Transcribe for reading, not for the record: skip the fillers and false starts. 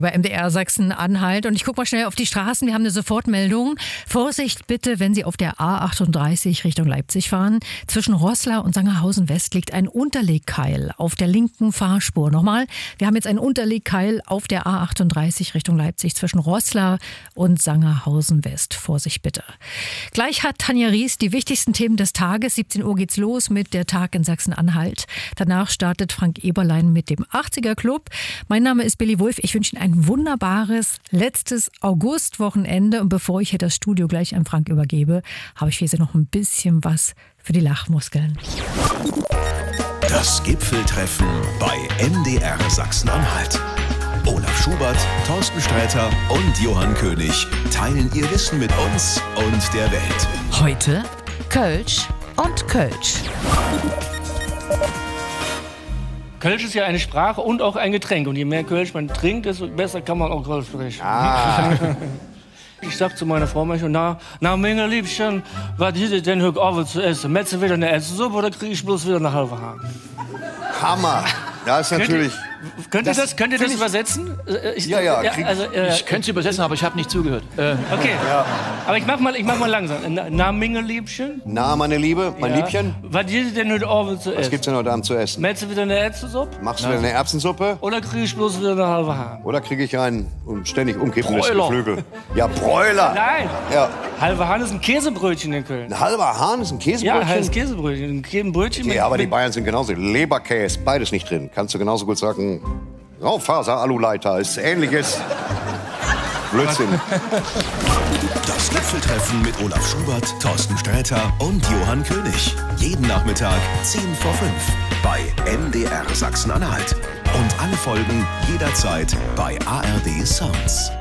Bei MDR Sachsen-Anhalt. Und ich gucke mal schnell auf die Straßen. Wir haben eine Sofortmeldung. Vorsicht bitte, wenn Sie auf der A38 Richtung Leipzig fahren. Zwischen Roßla und Sangerhausen West liegt ein Unterlegkeil auf der linken Fahrspur. Nochmal, wir haben jetzt ein Unterlegkeil auf der A38 Richtung Leipzig zwischen Roßla und Sangerhausen West. Vorsicht bitte. Gleich hat Tanja Ries die wichtigsten Themen des Tages. 17 Uhr geht's los mit der Tag in Sachsen-Anhalt. Danach startet Frank Eberlein mit dem 80er Club. Mein Name ist Billy Wulff. Ich wünsche Ihnen ein wunderbares letztes Augustwochenende. Und bevor ich hier das Studio gleich an Frank übergebe, habe ich für Sie noch ein bisschen was für die Lachmuskeln. Das Gipfeltreffen bei MDR Sachsen-Anhalt. Olaf Schubert, Thorsten Sträter und Johann König teilen ihr Wissen mit uns und der Welt. Heute Kölsch und Kölsch. Kölsch ist ja eine Sprache und auch ein Getränk. Und je mehr Kölsch man trinkt, desto besser kann man auch Kölsch sprechen. Ich sag zu meiner Frau manchmal, na, meine Liebchen, was ist denn heute Abend zu essen? Metze wieder eine Essensuppe oder kriege ich bloß wieder eine halbe Hahn? Hammer. Das ist natürlich... Könnt ihr das übersetzen? Ich könnte es übersetzen, aber ich habe nicht zugehört. Okay, ja. Aber ich mach mal langsam. Na, meine Liebchen. Na, meine Liebe, mein Liebchen. Was ist denn heute Abend zu essen? Was gibt's denn heute Abend zu essen? Metze wieder eine Erbsensuppe? Machst du wieder eine Erbsensuppe? Oder kriege ich bloß wieder eine halbe Hahn? Oder kriege ich ein ständig umkippendes Bräuler. Geflügel? Ja, Bräuler. Nein. Ja. Halbe Hahn ist ein Käsebrötchen in Köln. Ein halber Hahn ist ein Käsebrötchen? Ja, heißt Käsebrötchen. Ein Brötchen Ja, aber die Bayern sind genauso. Leberkäse, beides nicht drin. Kannst du genauso gut sagen... Raufaser-Aluleiter ist ähnliches. Blödsinn. Das Gipfeltreffen mit Olaf Schubert, Thorsten Sträter und Johann König. Jeden Nachmittag 10 vor 5 bei MDR Sachsen-Anhalt. Und alle Folgen jederzeit bei ARD Sounds.